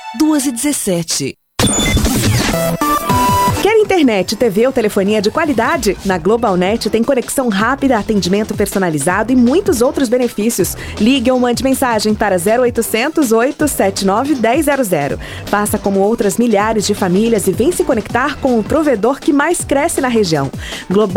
2h17. Quer internet, TV ou telefonia de qualidade? Na GlobalNet tem conexão rápida, atendimento personalizado e muitos outros benefícios. Ligue ou mande mensagem para 0800 879 1000. Faça como outras milhares de famílias e vem se conectar com o provedor que mais cresce na região.